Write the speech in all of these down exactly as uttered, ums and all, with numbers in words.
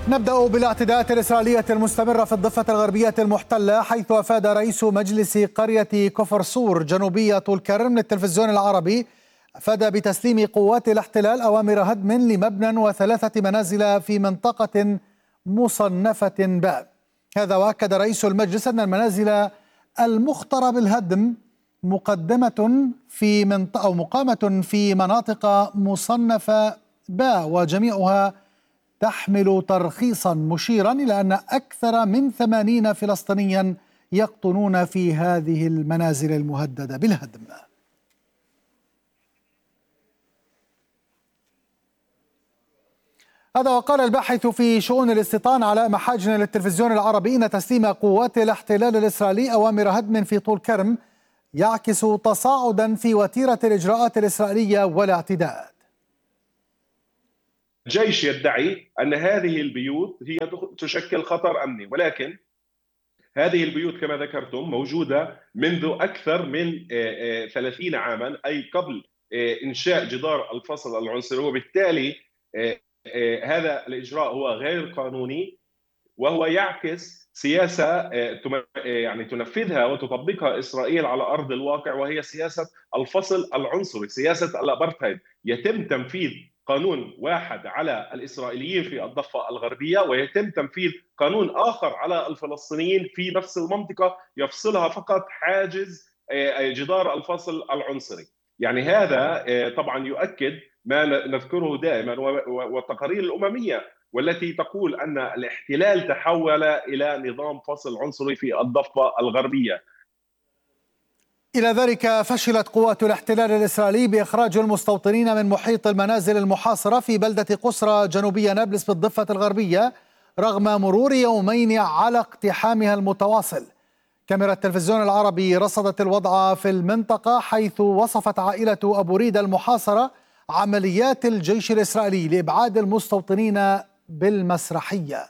نبدأ بالاعتداءات الإسرائيلية المستمرة في الضفة الغربية المحتلة، حيث أفاد رئيس مجلس قرية كفر سور جنوبية طول كرم للتلفزيون العربي أفاد بتسليم قوات الاحتلال أوامر هدم لمبنى وثلاثة منازل في منطقة مصنفة باء. هذا وأكد رئيس المجلس أن المنازل المخطر بالهدم مقدمة في منطقة أو مقامة في مناطق مصنفة باء، وجميعها تحمل ترخيصا، مشيرا إلى أن أكثر من ثمانين فلسطينيا يقطنون في هذه المنازل المهددة بالهدم. هذا وقال الباحث في شؤون الاستيطان علاء محاجن للتلفزيون العربي إن تسليم قوات الاحتلال الإسرائيلي أوامر هدم في طول كرم يعكس تصاعدا في وتيرة الإجراءات الإسرائيلية والاعتداءات. الجيش يدعي أن هذه البيوت هي تشكل خطر أمني، ولكن هذه البيوت كما ذكرتم موجودة منذ أكثر من ثلاثين عاما، أي قبل إنشاء جدار الفصل العنصري، وبالتالي هذا الإجراء هو غير قانوني، وهو يعكس سياسة يعني تنفذها وتطبقها إسرائيل على أرض الواقع، وهي سياسة الفصل العنصري، سياسة الأبرتايد. يتم تنفيذ قانون واحد على الإسرائيليين في الضفة الغربية، ويتم تنفيذ قانون آخر على الفلسطينيين في نفس المنطقة يفصلها فقط حاجز جدار الفصل العنصري. يعني هذا طبعا يؤكد ما نذكره دائما والتقارير الأممية والتي تقول أن الاحتلال تحول إلى نظام فصل عنصري في الضفة الغربية. إلى ذلك فشلت قوات الاحتلال الإسرائيلي بإخراج المستوطنين من محيط المنازل المحاصرة في بلدة قسرى جنوبية نابلس بالضفة الغربية رغم مرور يومين على اقتحامها المتواصل. كاميرا التلفزيون العربي رصدت الوضع في المنطقة، حيث وصفت عائلة أبو ريدة المحاصرة عمليات الجيش الإسرائيلي لإبعاد المستوطنين بالمسرحية.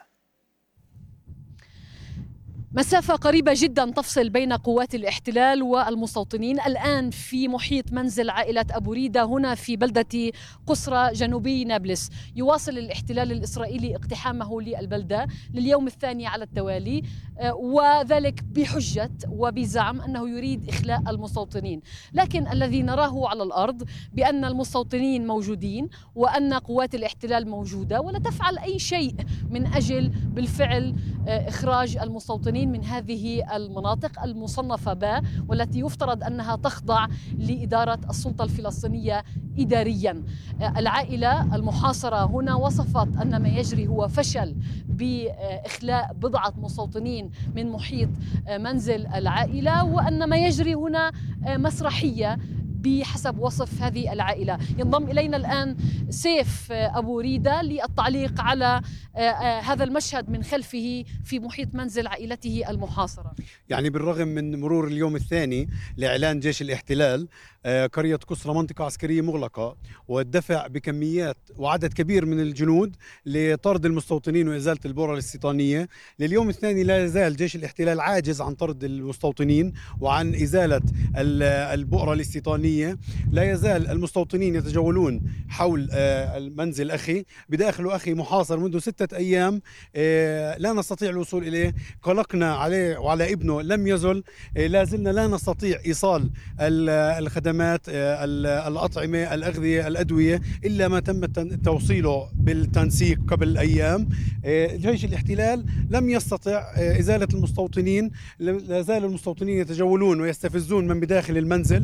مسافة قريبة جدا تفصل بين قوات الاحتلال والمستوطنين الآن في محيط منزل عائلة أبو ريدة هنا في بلدة قسرى جنوبي نابلس. يواصل الاحتلال الإسرائيلي اقتحامه للبلدة لليوم الثاني على التوالي، وذلك بحجة وبزعم أنه يريد إخلاء المستوطنين، لكن الذي نراه على الأرض بأن المستوطنين موجودين وأن قوات الاحتلال موجودة ولا تفعل أي شيء من أجل بالفعل إخراج المستوطنين من هذه المناطق المصنفة باء، والتي يفترض أنها تخضع لإدارة السلطة الفلسطينية إداريا. العائلة المحاصرة هنا وصفت أن ما يجري هو فشل بإخلاء بضعة مستوطنين من محيط منزل العائلة، وأن ما يجري هنا مسرحية بحسب وصف هذه العائلة. ينضم إلينا الآن سيف أبو ريدة للتعليق على هذا المشهد من خلفه في محيط منزل عائلته المحاصرة. يعني بالرغم من مرور اليوم الثاني لإعلان جيش الاحتلال قرية قسرى منطقة عسكرية مغلقة والدفع بكميات وعدد كبير من الجنود لطرد المستوطنين وإزالة البؤرة الاستيطانية، لليوم الثاني لا يزال جيش الاحتلال عاجز عن طرد المستوطنين وعن إزالة البؤرة الاستيطانية. لا يزال المستوطنين يتجولون حول المنزل أخي، بداخل أخي محاصر منذ ستة أيام لا نستطيع الوصول إليه. قلقنا عليه وعلى ابنه لم يزل، لا زلنا لا نستطيع إيصال الخدمات الأطعمة الأغذية الأدوية إلا ما تم توصيله بالتنسيق قبل أيام. جيش الاحتلال لم يستطع إزالة المستوطنين، لا زال المستوطنين يتجولون ويستفزون من بداخل المنزل.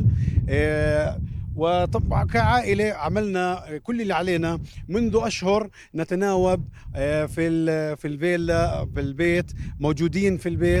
وطبعا كعائلة عملنا كل اللي علينا منذ أشهر، نتناوب في في الفيلا في البيت، موجودين في البيت،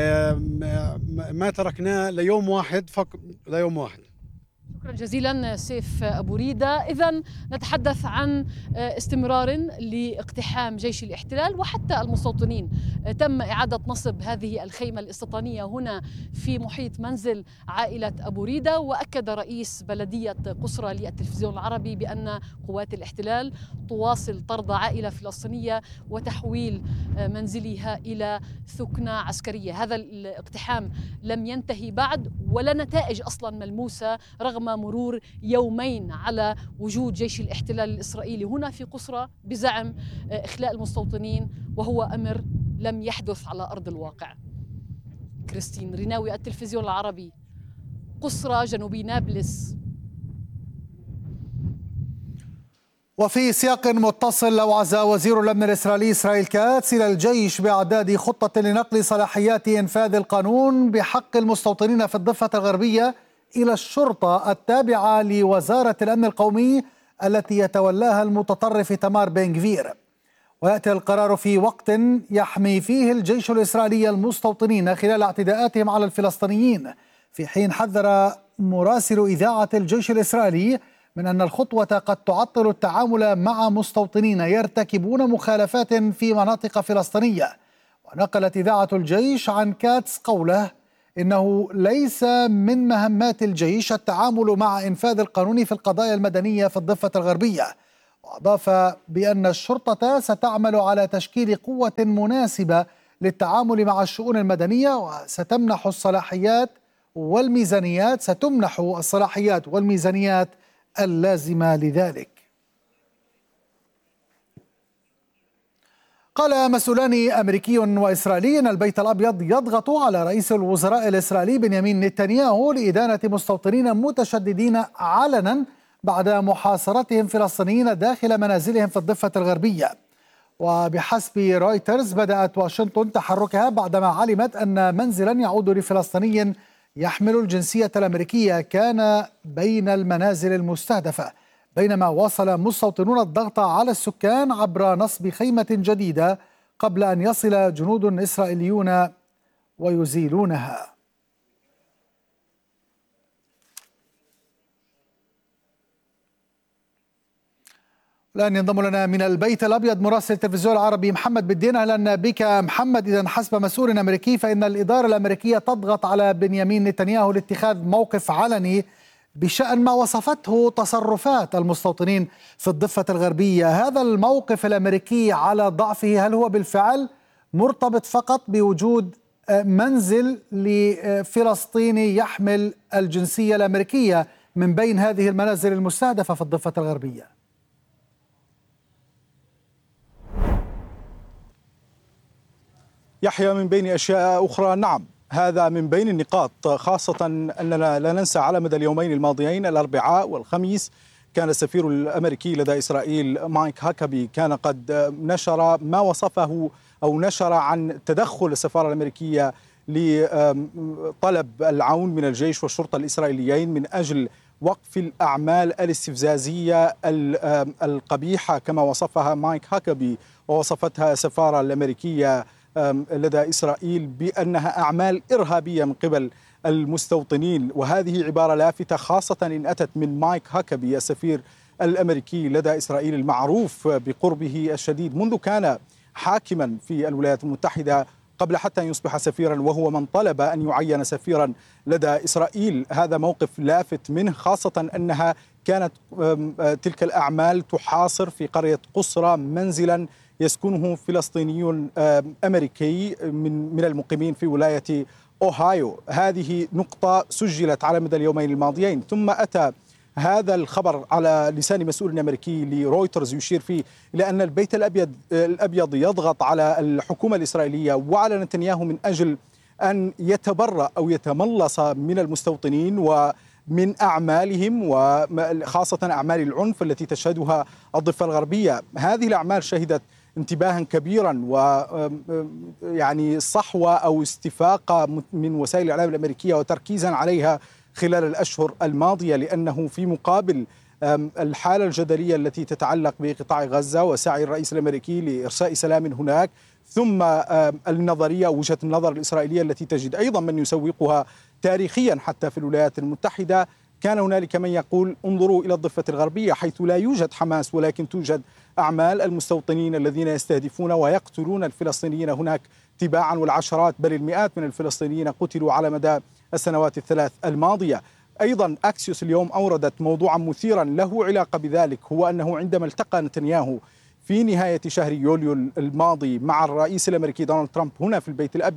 ما تركناه ليوم واحد فقط، ليوم واحد. شكرا جزيلا سيف أبو ريدة. إذن نتحدث عن استمرار لاقتحام جيش الاحتلال وحتى المستوطنين. تم إعادة نصب هذه الخيمة الاستيطانية هنا في محيط منزل عائلة أبو ريدة، وأكد رئيس بلدية قسرى للتلفزيون العربي بأن قوات الاحتلال تواصل طرد عائلة فلسطينية وتحويل منزلها إلى ثكنة عسكرية. هذا الاقتحام لم ينتهي بعد، ولا نتائج أصلا ملموسة رغم مرور يومين على وجود جيش الاحتلال الإسرائيلي هنا في قصرى بزعم إخلاء المستوطنين، وهو أمر لم يحدث على أرض الواقع. كريستين ريناوي، التلفزيون العربي، قصرى جنوبي نابلس. وفي سياق متصل، أوعز وزير الأمن الإسرائيلي إسرائيل كاتس إلى الجيش بإعداد خطة لنقل صلاحيات إنفاذ القانون بحق المستوطنين في الضفة الغربية إلى الشرطة التابعة لوزارة الأمن القومي التي يتولاها المتطرف تمار بن غفير. ويأتي القرار في وقت يحمي فيه الجيش الإسرائيلي المستوطنين خلال اعتداءاتهم على الفلسطينيين، في حين حذر مراسل إذاعة الجيش الإسرائيلي من أن الخطوة قد تعطل التعامل مع مستوطنين يرتكبون مخالفات في مناطق فلسطينية. ونقلت إذاعة الجيش عن كاتس قوله إنه ليس من مهمات الجيش التعامل مع إنفاذ القانون في القضايا المدنية في الضفة الغربية. وأضاف بأن الشرطة ستعمل على تشكيل قوة مناسبة للتعامل مع الشؤون المدنية، وستمنح الصلاحيات والميزانيات ستمنح الصلاحيات والميزانيات اللازمة لذلك. قال مسؤولان أمريكي وإسرائيلي أن البيت الأبيض يضغط على رئيس الوزراء الإسرائيلي بنيامين نتنياهو لإدانة مستوطنين متشددين علنا بعد محاصرتهم فلسطينيين داخل منازلهم في الضفة الغربية. وبحسب رويترز بدأت واشنطن تحركها بعدما علمت أن منزلا يعود لفلسطيني يحمل الجنسية الأمريكية كان بين المنازل المستهدفة، بينما واصل مستوطنون الضغط على السكان عبر نصب خيمة جديدة قبل أن يصل جنود إسرائيليون ويزيلونها. الآن ينضم لنا من البيت الأبيض مراسل التلفزيون العربي محمد بالدين. أهلا بك محمد. إذا حسب مسؤول أمريكي فإن الإدارة الأمريكية تضغط على بنيامين نتنياهو لاتخاذ موقف علني بشأن ما وصفته تصرفات المستوطنين في الضفة الغربية. هذا الموقف الأمريكي على ضعفه هل هو بالفعل مرتبط فقط بوجود منزل لفلسطيني يحمل الجنسية الأمريكية من بين هذه المنازل المستهدفة في الضفة الغربية؟ يحيى، من بين أشياء أخرى نعم، هذا من بين النقاط، خاصة أننا لا ننسى على مدى اليومين الماضيين الأربعاء والخميس كان السفير الأمريكي لدى إسرائيل مايك هاكابي كان قد نشر ما وصفه أو نشر عن تدخل السفارة الأمريكية لطلب العون من الجيش والشرطة الإسرائيليين من أجل وقف الأعمال الاستفزازية القبيحة كما وصفها مايك هاكابي، ووصفتها السفارة الأمريكية لدى إسرائيل بأنها أعمال إرهابية من قبل المستوطنين. وهذه عبارة لافتة خاصة إن أتت من مايك هاكابي السفير الأمريكي لدى إسرائيل المعروف بقربه الشديد منذ كان حاكما في الولايات المتحدة قبل حتى أن يصبح سفيرا، وهو من طلب أن يعين سفيرا لدى إسرائيل. هذا موقف لافت منه، خاصة أنها كانت تلك الأعمال تحاصر في قرية قصرى منزلا يسكنه فلسطيني أمريكي من من المقيمين في ولاية أوهايو. هذه نقطة سجلت على مدى اليومين الماضيين، ثم أتى هذا الخبر على لسان مسؤول أمريكي لرويترز يشير فيه إلى أن البيت الأبيض الأبيض يضغط على الحكومة الإسرائيلية وعلى نتنياهو من أجل أن يتبرأ أو يتملص من المستوطنين ومن أعمالهم، وخاصة أعمال العنف التي تشهدها الضفة الغربية. هذه الأعمال شهدت انتباها كبيرا ويعني صحوة أو استفاقة من وسائل الإعلام الأمريكية وتركيزا عليها خلال الأشهر الماضية، لأنه في مقابل الحالة الجدلية التي تتعلق بقطاع غزة وسعي الرئيس الأمريكي لإرساء سلام هناك، ثم النظرية وجهة النظر الإسرائيلية التي تجد أيضا من يسوقها تاريخيا حتى في الولايات المتحدة، كان هنالك من يقول انظروا إلى الضفة الغربية حيث لا يوجد حماس ولكن توجد أعمال المستوطنين الذين يستهدفون ويقتلون الفلسطينيين هناك تباعا، والعشرات بل المئات من الفلسطينيين قتلوا على مدى السنوات الثلاث الماضية. أيضا أكسيوس اليوم أوردت موضوعا مثيرا له علاقة بذلك، هو أنه عندما التقى نتنياهو في نهاية شهر يوليو الماضي مع الرئيس الأمريكي دونالد ترامب هنا في البيت الأبيض،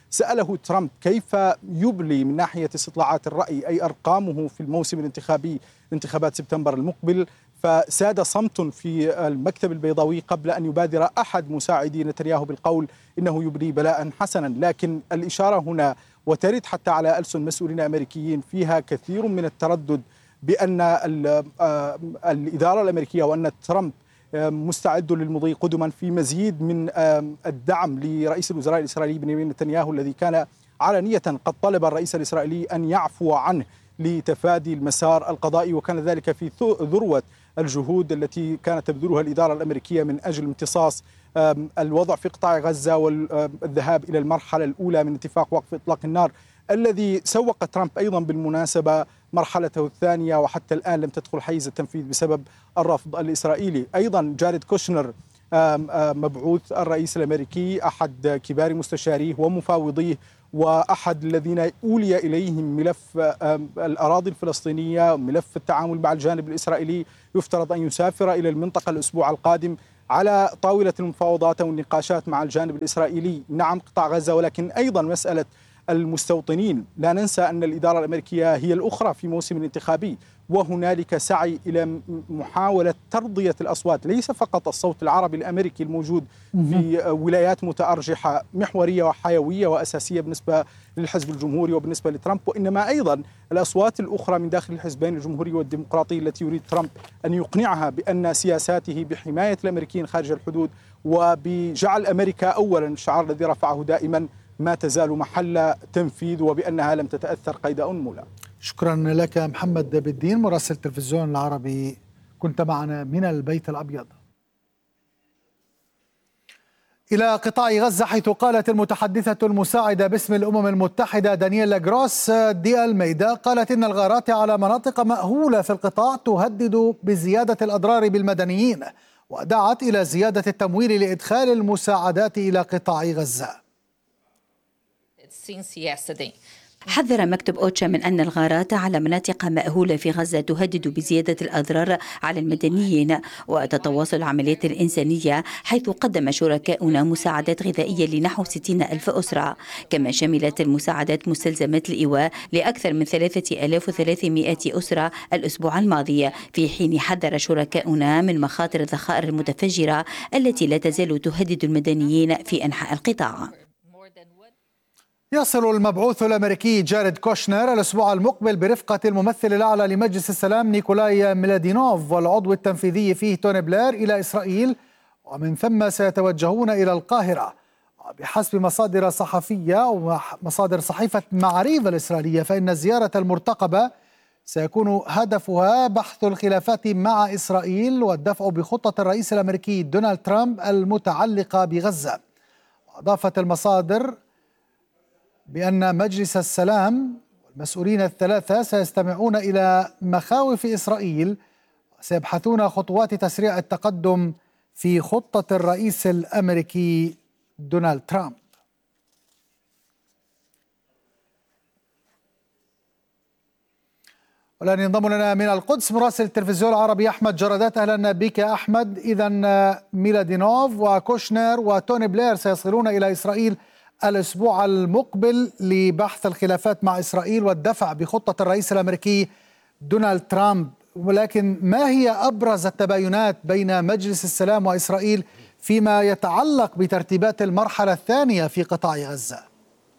سأله ترامب كيف يبلي من ناحية استطلاعات الرأي أي أرقامه في الموسم الانتخابي انتخابات سبتمبر المقبل، فساد صمت في المكتب البيضاوي قبل أن يبادر أحد مساعدي نتنياهو بالقول إنه يبلي بلاء حسنا. لكن الإشارة هنا وترد حتى على ألسن مسؤولين أمريكيين فيها كثير من التردد بأن الإدارة الأمريكية وأن ترامب مستعد للمضي قدما في مزيد من الدعم لرئيس الوزراء الإسرائيلي بنيامين نتنياهو الذي كان علنية قد طلب الرئيس الإسرائيلي أن يعفو عنه لتفادي المسار القضائي، وكان ذلك في ذروة الجهود التي كانت تبذلها الإدارة الأمريكية من أجل امتصاص الوضع في قطاع غزة والذهاب إلى المرحلة الأولى من اتفاق وقف إطلاق النار الذي سوق ترامب أيضا بالمناسبة مرحلته الثانية وحتى الآن لم تدخل حيز التنفيذ بسبب الرفض الإسرائيلي. أيضا جاريد كوشنر مبعوث الرئيس الأمريكي أحد كبار مستشاريه ومفاوضيه وأحد الذين أولي إليهم ملف الأراضي الفلسطينية وملف التعامل مع الجانب الإسرائيلي، يفترض أن يسافر إلى المنطقة الأسبوع القادم على طاولة المفاوضات أو النقاشات مع الجانب الإسرائيلي. نعم قطاع غزة، ولكن أيضا مسألة المستوطنين. لا ننسى أن الإدارة الأمريكية هي الأخرى في موسم انتخابي، وهنالك سعي إلى محاولة ترضية الأصوات، ليس فقط الصوت العربي الأمريكي الموجود في ولايات متأرجحة محورية وحيوية وأساسية بالنسبة للحزب الجمهوري وبالنسبة لترامب، وإنما أيضا الأصوات الأخرى من داخل الحزبين الجمهوري والديمقراطي التي يريد ترامب أن يقنعها بأن سياساته بحماية الأمريكيين خارج الحدود وبجعل أمريكا أولا، الشعار الذي رفعه دائما، ما تزال محل تنفيذ وبأنها لم تتأثر قيد أنملة. شكرا لك محمد بالدين مراسل التلفزيون العربي، كنت معنا من البيت الأبيض. إلى قطاع غزة، حيث قالت المتحدثة المساعدة باسم الأمم المتحدة دانييلا جروس دي الميدا قالت إن الغارات على مناطق مأهولة في القطاع تهدد بزيادة الأضرار بالمدنيين، ودعت إلى زيادة التمويل لإدخال المساعدات إلى قطاع غزة. حذر مكتب أوتشا من أن الغارات على مناطق مأهولة في غزة تهدد بزيادة الأضرار على المدنيين وتتواصل العمليات الإنسانية، حيث قدم شركاؤنا مساعدات غذائية لنحو ستين ألف أسرة، كما شملت المساعدات مستلزمات الإيواء لأكثر من ثلاثة آلاف وثلاثمائة أسرة الأسبوع الماضي، في حين حذر شركاؤنا من مخاطر الذخائر المتفجرة التي لا تزال تهدد المدنيين في أنحاء القطاع. يصل المبعوث الأمريكي جاريد كوشنر الأسبوع المقبل برفقة الممثل الأعلى لمجلس السلام نيكولاي ميلادينوف والعضو التنفيذي فيه توني بلير إلى إسرائيل، ومن ثم سيتوجهون إلى القاهرة. بحسب مصادر صحفية ومصادر صحيفة معاريف الإسرائيلية، فإن الزيارة المرتقبة سيكون هدفها بحث الخلافات مع إسرائيل والدفع بخطة الرئيس الأمريكي دونالد ترامب المتعلقة بغزة. أضافت المصادر بأن مجلس السلام والمسؤولين الثلاثة سيستمعون إلى مخاوف إسرائيل وسيبحثون خطوات تسريع التقدم في خطة الرئيس الأمريكي دونالد ترامب. والآن ينضم لنا من القدس مراسل التلفزيون العربي أحمد جرادات. أهلا بك أحمد. إذن ميلادينوف وكوشنر وتوني بلير سيصلون إلى إسرائيل الأسبوع المقبل لبحث الخلافات مع إسرائيل والدفع بخطة الرئيس الأمريكي دونالد ترامب، ولكن ما هي أبرز التباينات بين مجلس السلام وإسرائيل فيما يتعلق بترتيبات المرحلة الثانية في قطاع غزة؟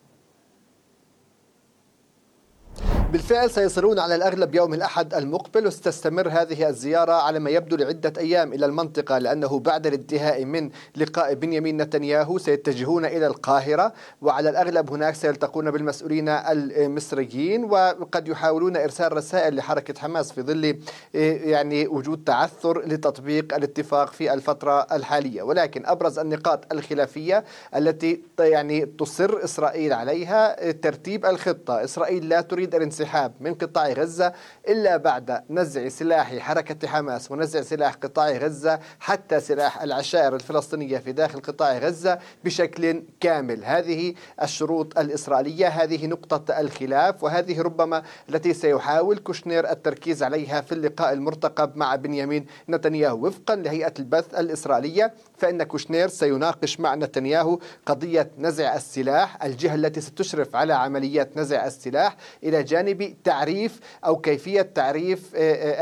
بالفعل سيصلون على الأغلب يوم الأحد المقبل، وستستمر هذه الزيارة على ما يبدو لعدة أيام إلى المنطقة، لأنه بعد الانتهاء من لقاء بنيامين نتنياهو سيتجهون إلى القاهرة، وعلى الأغلب هناك سيلتقون بالمسؤولين المصريين، وقد يحاولون إرسال رسائل لحركة حماس في ظل يعني وجود تعثر لتطبيق الاتفاق في الفترة الحالية. ولكن أبرز النقاط الخلافية التي يعني تصر إسرائيل عليها ترتيب الخطة. إسرائيل لا تريد الانسحاب الانسحاب من قطاع غزة إلا بعد نزع سلاح حركة حماس ونزع سلاح قطاع غزة حتى سلاح العشائر الفلسطينية في داخل قطاع غزة بشكل كامل. هذه الشروط الإسرائيلية، هذه نقطة الخلاف، وهذه ربما التي سيحاول كوشنير التركيز عليها في اللقاء المرتقب مع بنيامين نتنياهو. وفقا لهيئة البث الإسرائيلية فإن كوشنير سيناقش مع نتنياهو قضية نزع السلاح، الجهة التي ستشرف على عملية نزع السلاح، إلى جانب تعريف أو كيفية تعريف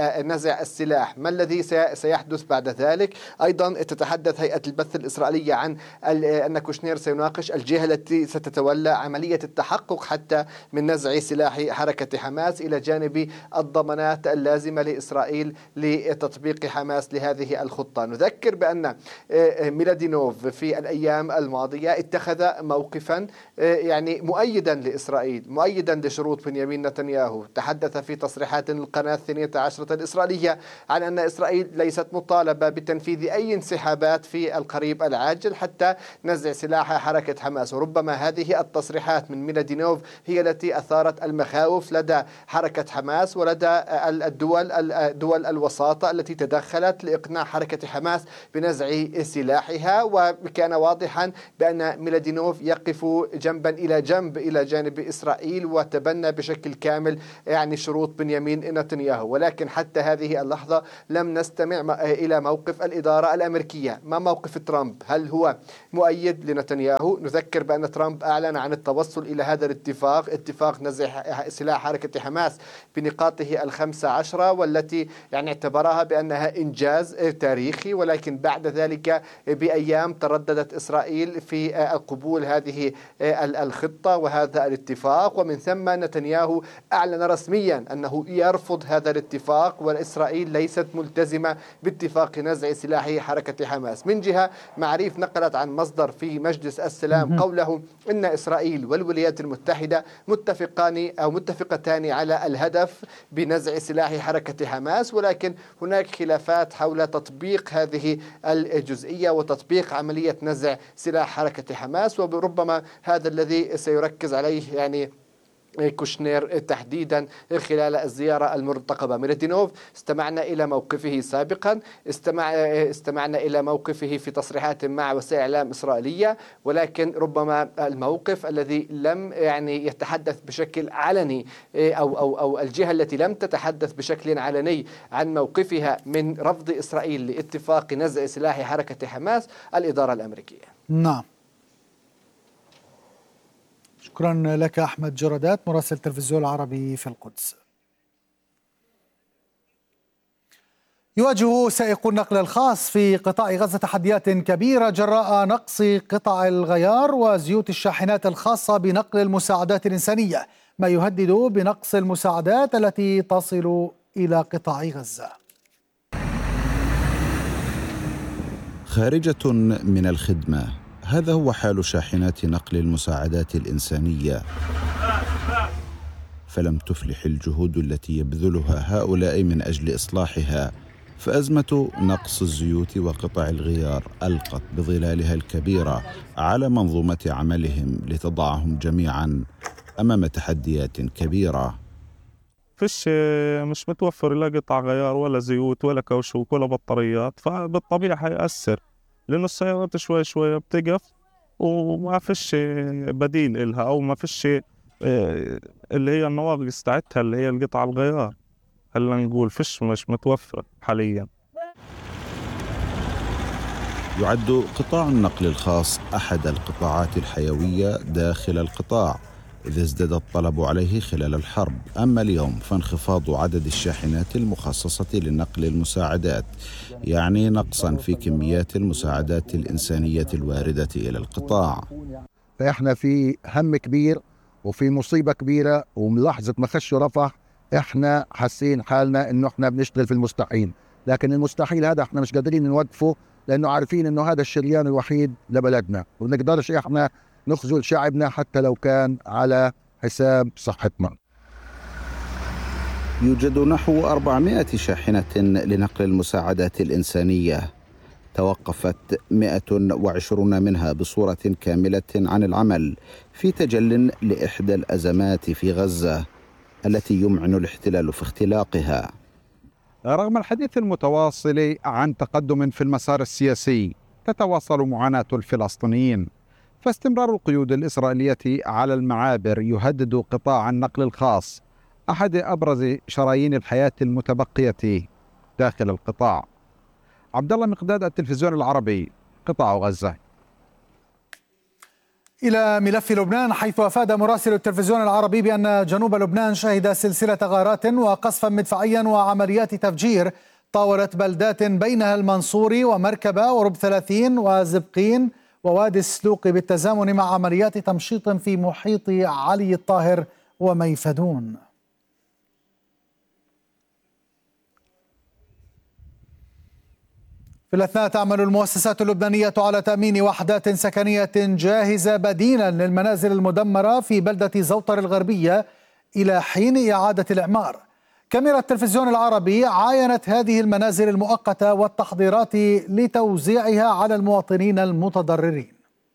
نزع السلاح، ما الذي سيحدث بعد ذلك. أيضا تتحدث هيئة البث الإسرائيلية عن أن كوشنير سيناقش الجهة التي ستتولى عملية التحقق حتى من نزع سلاح حركة حماس، إلى جانب الضمانات اللازمة لإسرائيل لتطبيق حماس لهذه الخطة. نذكر بأن ميلادينوف في الأيام الماضية اتخذ موقفا يعني مؤيدا لإسرائيل، مؤيدا لشروط بنيامين نتنياهو. تحدث في تصريحات للقناة الثانية عشرة الإسرائيلية عن أن إسرائيل ليست مطالبة بتنفيذ أي انسحابات في القريب العاجل حتى نزع سلاح حركة حماس. وربما هذه التصريحات من ميلادينوف هي التي أثارت المخاوف لدى حركة حماس ولدى الدول الدول الوساطة التي تدخلت لإقناع حركة حماس بنزع سلاحها. وكان واضحا بأن ميلادينوف يقف جنبا إلى جنب إلى جانب إسرائيل وتبنى بشكل كامل يعني شروط بنيامين نتنياهو. ولكن حتى هذه اللحظة لم نستمع إلى موقف الإدارة الأمريكية. ما موقف ترامب؟ هل هو مؤيد لنتنياهو؟ نذكر بأن ترامب أعلن عن التوصل إلى هذا الاتفاق، اتفاق نزع سلاح حركة حماس بنقاطه الخمسة عشرة، والتي يعني اعتبرها بأنها إنجاز تاريخي. ولكن بعد ذلك بأيام ترددت إسرائيل في قبول هذه الخطة وهذا الاتفاق، ومن ثم نتنياهو أعلن رسميا أنه يرفض هذا الاتفاق، وإسرائيل ليست ملتزمة باتفاق نزع سلاح حركة حماس. من جهة معريف نقلت عن مصدر في مجلس السلام قوله إن إسرائيل والولايات المتحدة متفقان أو متفقتان على الهدف بنزع سلاح حركة حماس، ولكن هناك خلافات حول تطبيق هذه الجزئية وتطبيق عملية نزع سلاح حركة حماس. وربما هذا الذي سيركز عليه يعني كوشنير تحديدا خلال الزيارة المرتقبة. ميلادينوف استمعنا إلى موقفه سابقا، استمع استمعنا إلى موقفه في تصريحات مع وسائل إعلام إسرائيلية، ولكن ربما الموقف الذي لم يعني يتحدث بشكل علني أو أو أو الجهة التي لم تتحدث بشكل علني عن موقفها من رفض إسرائيل لاتفاق نزع سلاح حركة حماس الإدارة الأمريكية. نعم، شكرا لك أحمد جرادات مراسل التلفزيون العربي في القدس. يواجه سائقو النقل الخاص في قطاع غزة تحديات كبيرة جراء نقص قطع الغيار وزيوت الشاحنات الخاصة بنقل المساعدات الإنسانية، ما يهدد بنقص المساعدات التي تصل إلى قطاع غزة. خارجة من الخدمة، هذا هو حال شاحنات نقل المساعدات الإنسانية، فلم تفلح الجهود التي يبذلها هؤلاء من أجل إصلاحها، فأزمة نقص الزيوت وقطع الغيار ألقت بظلالها الكبيرة على منظومة عملهم لتضعهم جميعا أمام تحديات كبيرة. فيش مش متوفر لا قطع غيار ولا زيوت ولا كاوشوك ولا بطاريات، فبالطبيعة حيأثر لأنه السيارات شوي شوي بتقف وما فيش بديل إلها أو ما فيش اللي هي النواقص تاعتها اللي هي القطع الغيار، هلا نقول فيش مش متوفر حاليا. يعد قطاع النقل الخاص أحد القطاعات الحيوية داخل القطاع، إذ ازداد الطلب عليه خلال الحرب. أما اليوم فانخفاض عدد الشاحنات المخصصة لنقل المساعدات يعني نقصا في كميات المساعدات الإنسانية الواردة إلى القطاع. فإحنا في هم كبير وفي مصيبة كبيرة، وملاحظة ما خش رفح إحنا حاسين حالنا إنه إحنا بنشتغل في المستحيل، لكن المستحيل هذا إحنا مش قادرين نوقفه لأنه عارفين إنه هذا الشريان الوحيد لبلدنا، ونقدرش إحنا نخذل شعبنا حتى لو كان على حساب صحتنا. يوجد نحو أربعمائة شاحنة لنقل المساعدات الإنسانية، توقفت مئة وعشرون منها بصورة كاملة عن العمل في تجل لإحدى الأزمات في غزة، التي يمعن الاحتلال في اختلاقها. رغم الحديث المتواصل عن تقدم في المسار السياسي، تتواصل معاناة الفلسطينيين، فاستمرار القيود الإسرائيلية على المعابر يهدد قطاع النقل الخاص، أحد أبرز شرايين الحياة المتبقية داخل القطاع. عبد الله مقداد، التلفزيون العربي، قطاع غزة. إلى ملف لبنان، حيث أفاد مراسل التلفزيون العربي بأن جنوب لبنان شهد سلسلة غارات وقصفا مدفعيا وعمليات تفجير طاولت بلدات بينها المنصوري ومركبة ورب ثلاثين وزبقين ووادي السلوق بالتزامن مع عمليات تمشيط في محيط علي الطاهر وميفدون. في الأثناء تعمل المؤسسات اللبنانية على تأمين وحدات سكنية جاهزة بديلا للمنازل المدمرة في بلدة زوطر الغربية إلى حين إعادة الإعمار. كاميرا التلفزيون العربي عاينت هذه المنازل المؤقتة والتحضيرات لتوزيعها على المواطنين المتضررين.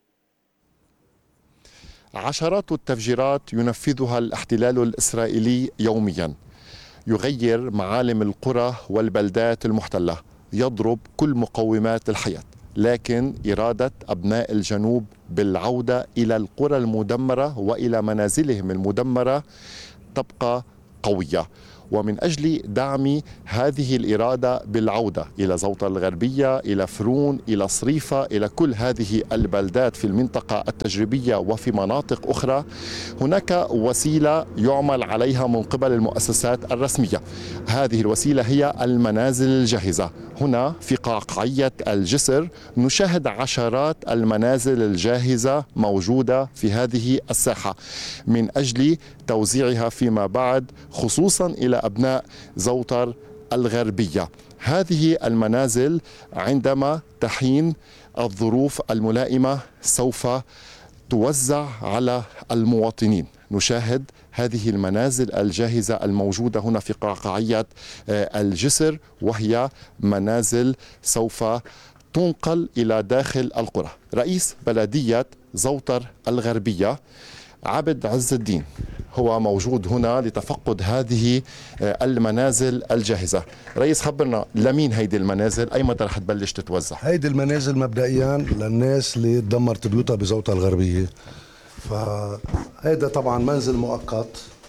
عشرات التفجيرات ينفذها الاحتلال الإسرائيلي يوميا، يغير معالم القرى والبلدات المحتلة، يضرب كل مقومات الحياة، لكن إرادة أبناء الجنوب بالعودة إلى القرى المدمرة وإلى منازلهم المدمرة تبقى قوية. ومن أجل دعم هذه الإرادة بالعودة إلى زوطة الغربية، إلى فرون، إلى صريفة، إلى كل هذه البلدات في المنطقة التجريبية وفي مناطق أخرى، هناك وسيلة يعمل عليها من قبل المؤسسات الرسمية. هذه الوسيلة هي المنازل الجاهزة. هنا في قعقعية الجسر نشاهد عشرات المنازل الجاهزة موجودة في هذه الساحة من أجل توزيعها فيما بعد خصوصا إلى أبناء زوطر الغربية. هذه المنازل عندما تحين الظروف الملائمة سوف توزع على المواطنين. نشاهد هذه المنازل الجاهزة الموجودة هنا في قعقعية الجسر، وهي منازل سوف تنقل إلى داخل القرى. رئيس بلدية زوطر الغربية عبد عز الدين هو موجود هنا لتفقد هذه المنازل الجاهزة. رئيس، خبرنا لمين هيدي المنازل؟ أي متى رح تبلش تتوزع؟ هيدي المنازل مبدئيا للناس اللي دمرت بيوتها بزوطة الغربية. فهيدا طبعا منزل مؤقت.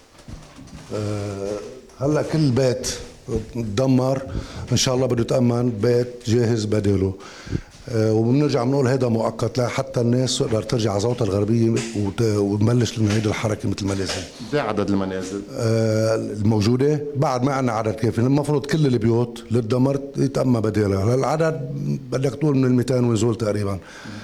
هلا كل بيت تدمر ان شاء الله بده يتأمن بيت جاهز بداله. وبنرجع بنقول هيدا مؤقت لحتى الناس تقدر ترجع على زوطة الغربية وتبلش نعيد الحركة مثل ما لازم. قد عدد المنازل الموجودة؟ بعد ما عندنا عدد كافي، المفروض كل البيوت اللي تدمرت يتأمن بدالها. العدد بدك تقول من المئتين ونزول تقريبا.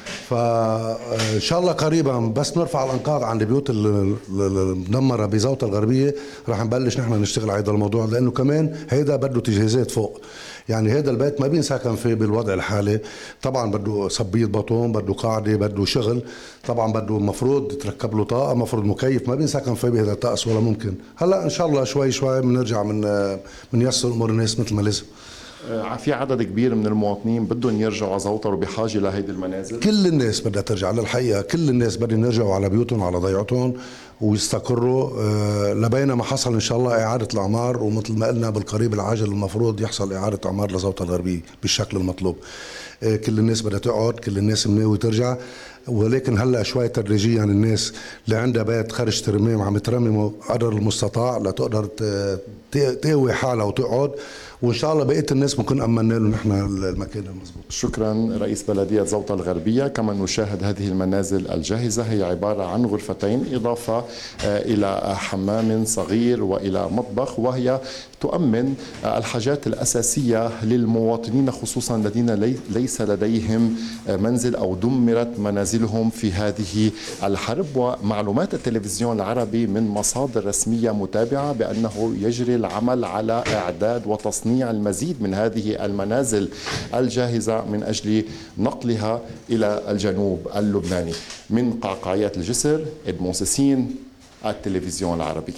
فان شاء الله قريبا بس نرفع الانقاض عن البيوت المدمرة بزوطة الغربية رح نبلش نحن نشتغل على هذا الموضوع، لانه كمان هيدا بده تجهيزات فوق. يعني هذا البيت ما بينسكن فيه بالوضع الحالي، طبعا بده صبية بطون، بده قاعدة، بده شغل، طبعا بده المفروض تركب له طاقة، مفروض مكيف، ما بينسكن فيه بهذا الطقس ولا ممكن. هلا ان شاء الله شوي شوي بنرجع من بنيسر امور الناس مثل ما لازم. في عدد كبير من المواطنين بدهم يرجعوا على زوطر وبحاجه لهيدي المنازل. كل الناس بدها ترجع للحقيقه، كل الناس بدهم يرجعوا على بيوتهم على ضيعتهم ويستقروا أه لبين ما حصل ان شاء الله اعاده الاعمار، ومثل ما قلنا بالقريب العاجل المفروض يحصل اعاده اعمار لزوطة الغربيه بالشكل المطلوب. أه كل الناس بدها تقعد، كل الناس مناوي ترجع، ولكن هلا شوي تدريجيا الناس اللي عندها بيت خرج ترميم عم ترممه قدر المستطاع لتقدر تقوي حالها وتقعد، وان شاء الله بقيه الناس ممكن امنا لهم نحن المكان المضبوط. شكرا رئيس بلديه زوطة الغربيه. كما نشاهد هذه المنازل الجاهزه هي عباره عن غرفتين اضافه الى حمام صغير والى مطبخ، وهي تؤمن الحاجات الاساسيه للمواطنين خصوصا الذين ليس لديهم منزل او دمرت منازلهم في هذه الحرب. ومعلومات التلفزيون العربي من مصادر رسميه متابعه بانه يجري العمل على اعداد وتصنيع المزيد من هذه المنازل الجاهزة من أجل نقلها إلى الجنوب اللبناني. من قعقاعيات الجسر، إدمون سيسين، التلفزيون العربي.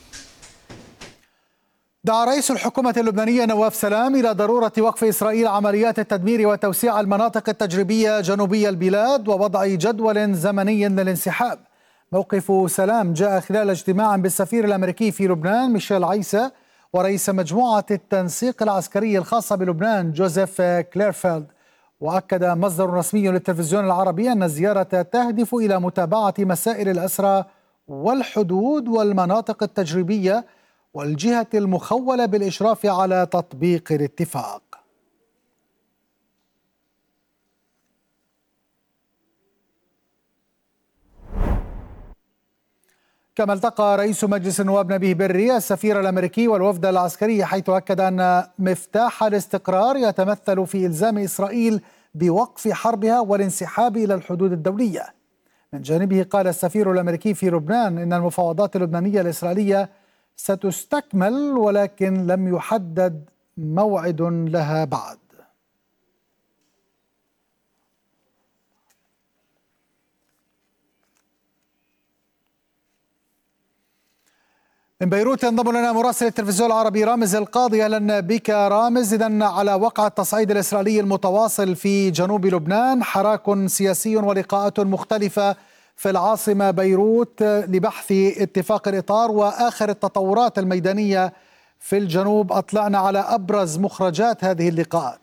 دعا رئيس الحكومة اللبنانية نواف سلام إلى ضرورة وقف إسرائيل عمليات التدمير وتوسيع المناطق التجريبية جنوبي البلاد ووضع جدول زمني للانسحاب. موقف سلام جاء خلال اجتماع بالسفير الأمريكي في لبنان ميشيل عيسى ورئيس مجموعة التنسيق العسكري الخاصة بلبنان جوزيف كليرفيلد. وأكد مصدر رسمي للتلفزيون العربي أن الزيارة تهدف إلى متابعة مسائل الأسرى والحدود والمناطق التجريبية والجهة المخولة بالإشراف على تطبيق الاتفاق. كما التقى رئيس مجلس النواب نبيه بري السفير الأمريكي والوفد العسكري، حيث أكد أن مفتاح الاستقرار يتمثل في إلزام إسرائيل بوقف حربها والانسحاب إلى الحدود الدولية. من جانبه قال السفير الأمريكي في لبنان إن المفاوضات اللبنانية الإسرائيلية ستستكمل ولكن لم يحدد موعد لها بعد. من بيروت ينضم لنا مراسل التلفزيون العربي رامز القاضي. اهلا بك رامز. اذا على وقع التصعيد الاسرائيلي المتواصل في جنوب لبنان، حراك سياسي ولقاءات مختلفه في العاصمه بيروت لبحث اتفاق الاطار واخر التطورات الميدانيه في الجنوب. اطلعنا على ابرز مخرجات هذه اللقاءات.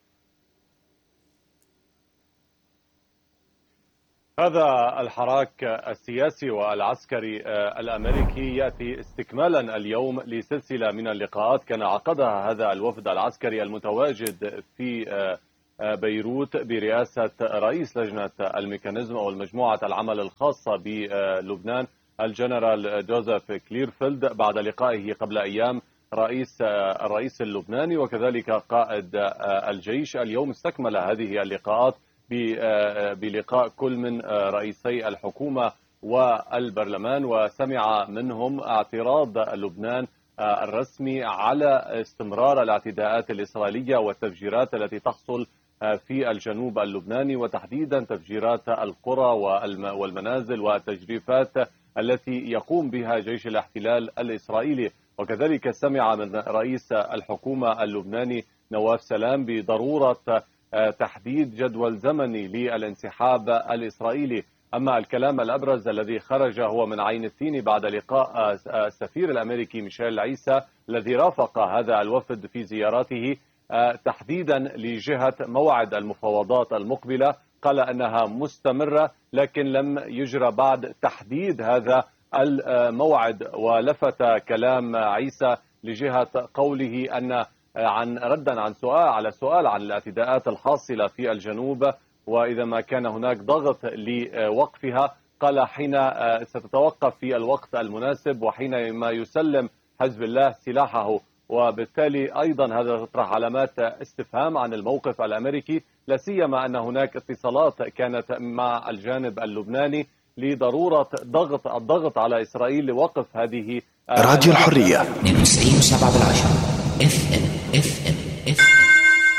هذا الحراك السياسي والعسكري الأمريكي يأتي استكمالا اليوم لسلسلة من اللقاءات كان عقدها هذا الوفد العسكري المتواجد في بيروت برئاسة رئيس لجنة الميكانيزم أو المجموعة العمل الخاصة بلبنان الجنرال جوزيف كليرفيلد، بعد لقائه قبل أيام رئيس الرئيس اللبناني وكذلك قائد الجيش. اليوم استكمل هذه اللقاءات بلقاء كل من رئيسي الحكومة والبرلمان، وسمع منهم اعتراض لبنان الرسمي على استمرار الاعتداءات الإسرائيلية والتفجيرات التي تحصل في الجنوب اللبناني، وتحديدا تفجيرات القرى والمنازل والتجريفات التي يقوم بها جيش الاحتلال الإسرائيلي. وكذلك سمع من رئيس الحكومة اللبناني نواف سلام بضرورة تحديد جدول زمني للانسحاب الإسرائيلي. أما الكلام الأبرز الذي خرج هو من عين التين بعد لقاء السفير الأمريكي ميشيل عيسى الذي رافق هذا الوفد في زياراته تحديدا لجهة موعد المفاوضات المقبلة. قال أنها مستمرة لكن لم يجرى بعد تحديد هذا الموعد، ولفت كلام عيسى لجهة قوله أن عن ردا عن سؤال على سؤال عن الاعتداءات الحاصلة في الجنوب وإذا ما كان هناك ضغط لوقفها، قال حين ستتوقف في الوقت المناسب وحينما يسلم حزب الله سلاحه. وبالتالي أيضا هذا يطرح علامات استفهام عن الموقف الأمريكي، لا سيما أن هناك اتصالات كانت مع الجانب اللبناني لضرورة ضغط الضغط على إسرائيل لوقف هذه. راديو الحرية اثنين وتسعين وسبعة بالعشرة اف ام اف ام اف ام.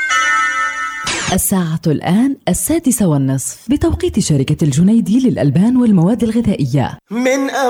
الساعة الآن السادسة والنصف بتوقيت شركة الجنيدي للألبان والمواد الغذائية. من